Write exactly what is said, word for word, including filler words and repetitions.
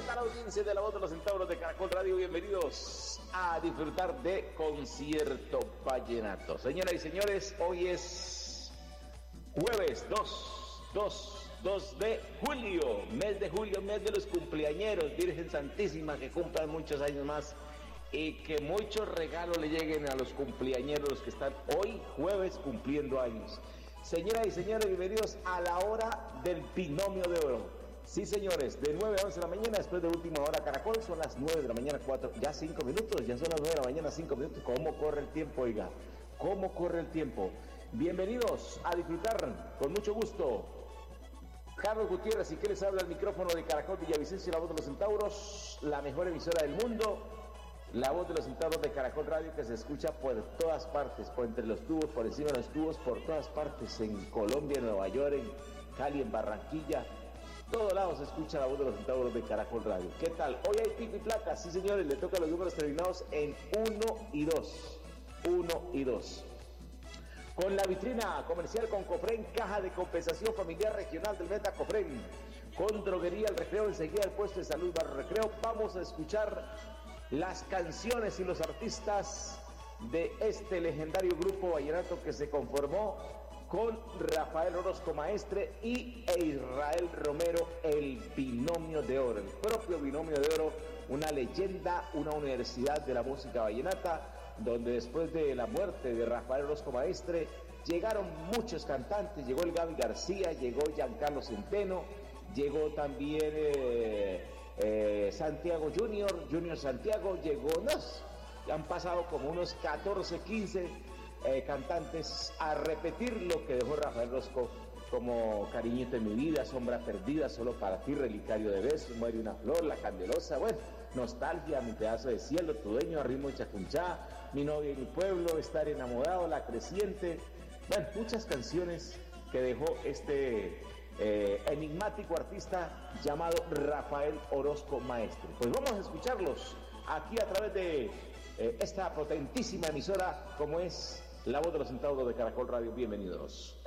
tal audiencia de La Voz de los Centauros de Caracol Radio? Bienvenidos a disfrutar de Concierto Vallenato. Señoras y señores, hoy es jueves dos de julio, mes de julio, mes de los cumpleañeros, Virgen Santísima, que cumplan muchos años más y que muchos regalos le lleguen a los cumpleañeros que están hoy jueves cumpliendo años. Señoras y señores, bienvenidos a la hora del binomio de oro. Sí, señores, de nueve a once de la mañana, después de última hora Caracol, son las nueve de la mañana, cuatro, ya cinco minutos, ya son las nueve de la mañana, cinco minutos. ¿Cómo corre el tiempo, oiga? ¿Cómo corre el tiempo? Bienvenidos a disfrutar, con mucho gusto. Carlos Gutiérrez, y que les habla el micrófono de Caracol Villavicencio, La Voz de los Centauros, la mejor emisora del mundo, La Voz de los Centauros de Caracol Radio, que se escucha por todas partes, por entre los tubos, por encima de los tubos, por todas partes, en Colombia, en Nueva York, en Cali, en Barranquilla. Todos lados se escucha La Voz de los Centauros de Caracol Radio. ¿Qué tal? Hoy hay pico y placa, sí señores, le toca los números terminados en uno y dos. uno y dos. Con la vitrina comercial con Cofren, caja de compensación familiar regional del Meta Cofren. Con droguería El Recreo, enseguida el puesto de salud Barrio Recreo. Vamos a escuchar las canciones y los artistas de este legendario grupo vallenato que se conformó con Rafael Orozco Maestre y Israel Romero, el binomio de oro, el propio binomio de oro, una leyenda, una universidad de la música vallenata, donde después de la muerte de Rafael Orozco Maestre llegaron muchos cantantes, llegó el Gaby García, llegó Giancarlo Centeno, llegó también eh, eh, Santiago Junior, Junior Santiago, llegó, no, han pasado como unos catorce, quince Eh, cantantes a repetir lo que dejó Rafael Orozco, como Cariñito en mi vida, Sombra perdida, Solo para ti, Relicario de besos, Muere una flor, La candelosa, bueno, Nostalgia, Mi pedazo de cielo, Tu dueño, A ritmo de chacunchá, Mi novia y mi pueblo, Estar enamorado, La creciente, bueno, muchas canciones que dejó este eh, enigmático artista llamado Rafael Orozco Maestre. Pues vamos a escucharlos aquí a través de eh, esta potentísima emisora como es La Voz de los Centauros de Caracol Radio. Bienvenidos.